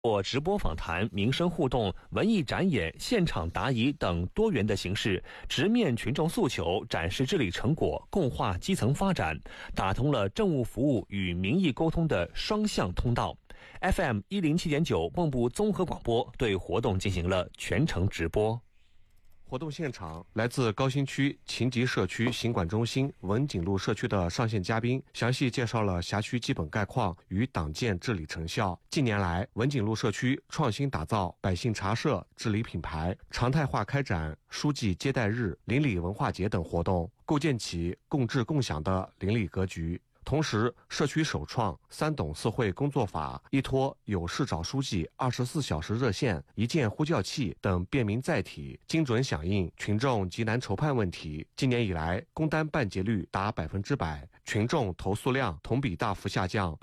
或直播访谈、民生互动、文艺展演、现场答疑等多元的形式，直面群众诉求，展示治理成果，共话基层发展，打通了政务服务与民意沟通的双向通道。FM 107.9蚌埠综合广播对活动进行了全程直播。 活动现场，来自高新区秦集社区行管中心文景路社区的上线嘉宾详细介绍了辖区基本概况与党建治理成效。近年来，文景路社区创新打造百姓茶社治理品牌，常态化开展书记接待日、邻里文化节等活动，构建起共治共享的邻里格局。同时，社区首创3董4会工作法，依托有事找书记、24小时热线、一键呼叫器等便民载体，精准响应群众急难筹判问题。今年以来，工单办结率达100%，群众投诉量同比大幅下降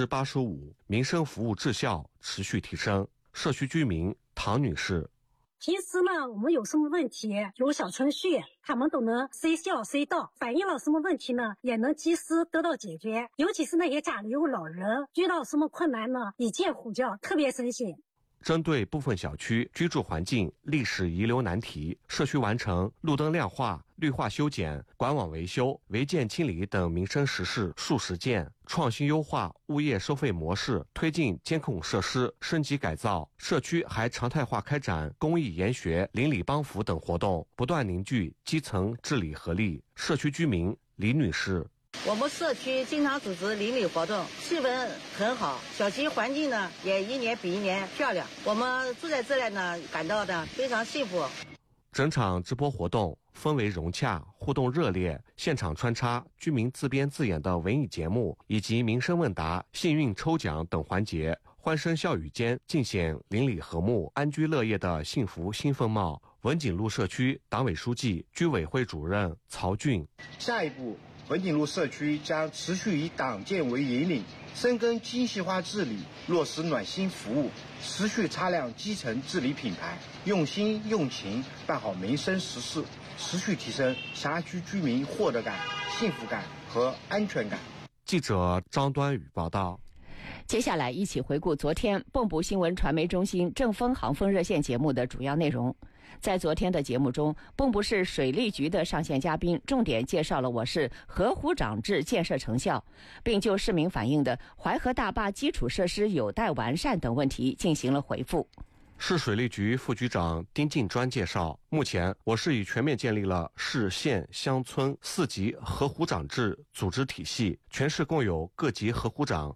85%，民生服务质效持续提升。社区居民唐女士。 平时呢，我们有什么问题，有小程序，他们都能随叫随到，反映了什么问题呢，也能及时得到解决。尤其是那些家里有老人，遇到什么困难呢，一键呼叫，特别省心。 针对部分小区居住环境、历史遗留难题，社区完成路灯亮化、绿化修剪、管网维修、违建清理等民生实事数十件，创新优化物业收费模式，推进监控设施升级改造。社区还常态化开展公益研学、邻里帮扶等活动，不断凝聚基层治理合力。社区居民李女士。 我们社区经常组织邻里活动，气氛很好，小区环境呢也一年比一年漂亮。我们住在这里呢，感到呢非常幸福。 整场直播活动氛围融洽，互动热烈，现场穿插居民自编自演的文艺节目，以及民生问答、幸运抽奖等环节，欢声笑语间尽显邻里和睦、安居乐业的幸福新风貌。文景路社区党委书记、居委会主任曹俊。 下一步，文景路社区将持续以党建为引领，深耕精细化治理，落实暖心服务，持续擦亮基层治理品牌，用心用情办好民生实事，持续提升辖区居民获得感、幸福感和安全感。 记者张端宇报道。 接下来一起回顾昨天蚌埠新闻传媒中心正风航风热线节目的主要内容。在昨天的节目中，蚌埠市水利局的上线嘉宾重点介绍了我市河湖长治建设成效，并就市民反映的淮河大坝基础设施有待完善等问题进行了回复。 市水利局副局长丁进专介绍，目前我市已全面建立了市县乡村4级河湖长治组织体系，全市共有各级河湖长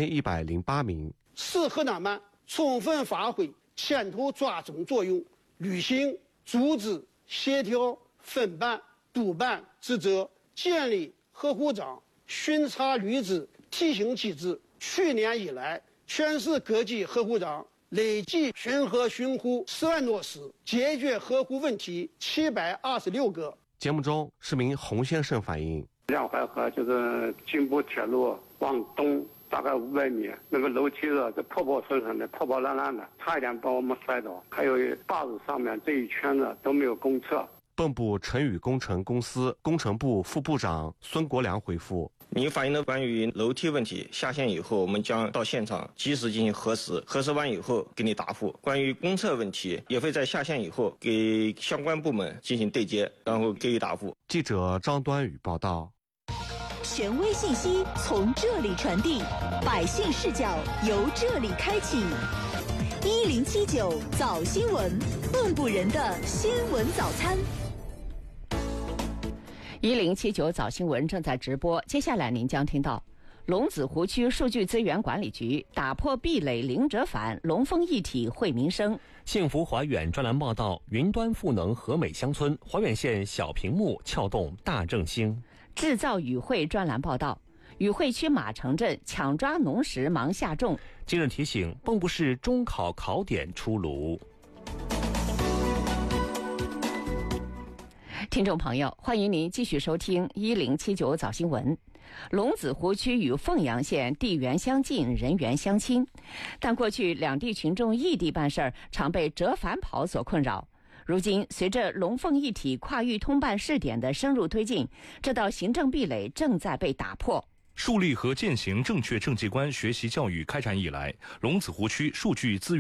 2108名。 市河长们充分发挥牵头抓重作用，履行组织、协调、分办、督办职责，建立河湖长巡查履职提醒机制。去年以来，全市各级河湖长累计巡河巡湖10万多次，解决河湖问题726个。 节目中，市民洪先生反映， 两淮河就是京部铁路往东大概500米，那个楼梯子这破破损损的、破破烂烂的，差一点把我们摔倒。还有坝子上面这一圈子都没有公厕。 蚌埠晨宇工程公司工程部副部长孙国良回复， 您反映的关于楼梯问题，下线以后我们将到现场及时进行核实，核实完以后给你答复。关于公厕问题，也会在下线以后给相关部门进行对接，然后给予答复。 记者张端宇报道。 权威信息从这里传递，百姓视角由这里开启。1079早新闻，蚌埠人的新闻早餐。 1079早新闻正在直播，接下来您将听到龙子湖区数据资源管理局打破壁垒零折返，龙凤一体惠民生。 幸福华远专栏报道，云端赋能和美乡村，华远县小屏幕撬动大振兴。 制造与会专栏报道，与会区马城镇抢抓农时忙下种。 今日提醒，蚌埠市中考考点出炉。 听众朋友，欢迎您继续收听1079早新闻。龙子湖区与凤阳县地缘相近，人员相亲，但过去两地群众异地办事儿，常被折返跑所困扰。如今，随着龙凤一体跨域通办试点的深入推进，这道行政壁垒正在被打破。 树立和践行正确政绩观学习教育开展以来，龙子湖区数据资源